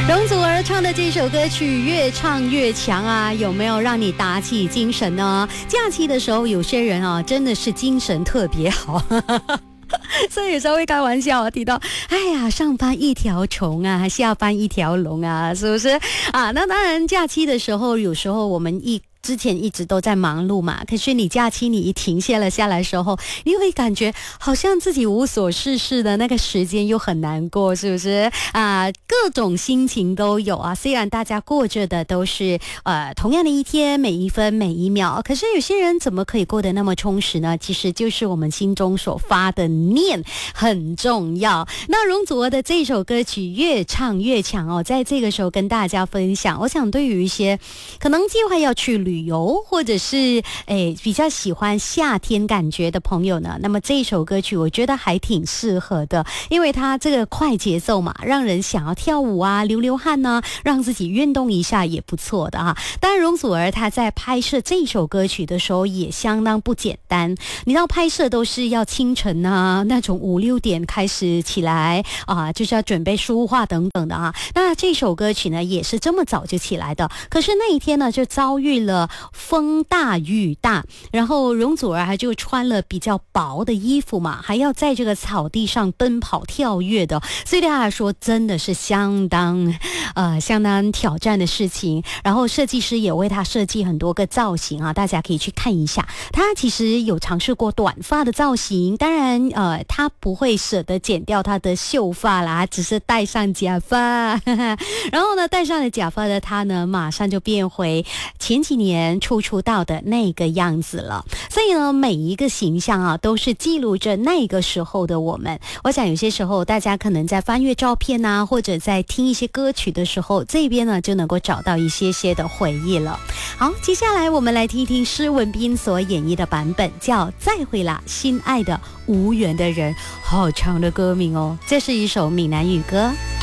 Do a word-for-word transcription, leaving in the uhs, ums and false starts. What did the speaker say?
容祖儿唱的这首歌曲越唱越强啊，有没有让你打起精神呢？假期的时候有些人啊真的是精神特别好所以有时候会开玩笑提到，哎呀，上班一条虫啊，下班一条龙啊，是不是啊？那当然假期的时候有时候我们一之前一直都在忙碌嘛，可是你假期你一停歇了下来的时候，你会感觉好像自己无所事事的那个时间又很难过，是不是啊？各种心情都有啊。虽然大家过着的都是呃同样的一天，每一分每一秒，可是有些人怎么可以过得那么充实呢？其实就是我们心中所发的念很重要。那容祖儿的这首歌曲越唱越强哦，在这个时候跟大家分享，我想对于一些可能计划要去旅游或者是诶比较喜欢夏天感觉的朋友呢，那么这首歌曲我觉得还挺适合的，因为它这个快节奏嘛，让人想要跳舞啊，流流汗呢、啊，让自己运动一下也不错的啊。当然容祖儿她在拍摄这首歌曲的时候也相当不简单，你知道拍摄都是要清晨啊，那种五六点开始起来啊，就是要准备书画等等的啊。那这首歌曲呢也是这么早就起来的，可是那一天呢就遭遇了风大雨大，然后容祖儿还就穿了比较薄的衣服嘛，还要在这个草地上奔跑跳跃的，所以对他来说真的是相当呃相当挑战的事情。然后设计师也为他设计很多个造型啊，大家可以去看一下。他其实有尝试过短发的造型，当然呃他不会舍得剪掉他的秀发啦，只是戴上假发然后呢戴上了假发的他呢马上就变回前几年初出道的那个样子了。所以呢每一个形象啊都是记录着那个时候的我们。我想有些时候大家可能在翻阅照片啊，或者在听一些歌曲的时候，这边呢就能够找到一些些的回忆了。好，接下来我们来听一听施文彬所演绎的版本，叫再会啦心爱的无缘的人，好长的歌名哦。这是一首闽南语歌。